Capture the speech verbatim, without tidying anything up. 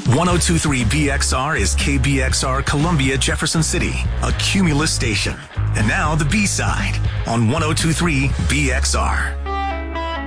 ten twenty-three B X R is K B X R Columbia Jefferson City, a Cumulus station. And now the B-side on ten twenty-three B X R.